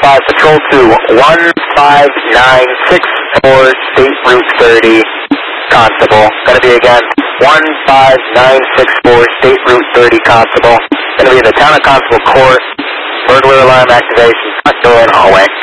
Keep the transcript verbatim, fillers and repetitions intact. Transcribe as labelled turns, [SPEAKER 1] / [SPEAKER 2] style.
[SPEAKER 1] five, Patrol to one five nine six four, State Route thirty, Constable. Gonna be again, one five nine six four, State Route thirty, Constable. Gonna be the Town of Constable Court, burglar alarm activation, front door and hallway.